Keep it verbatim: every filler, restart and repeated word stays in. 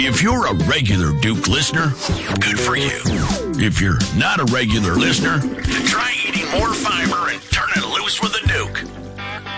If you're a regular Duke listener, good for you. If you're not a regular listener,